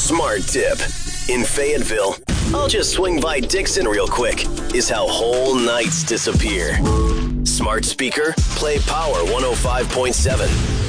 Smart Tip. In Fayetteville, I'll just swing by Dixon real quick, is how whole nights disappear. Smart speaker, play Power 105.7.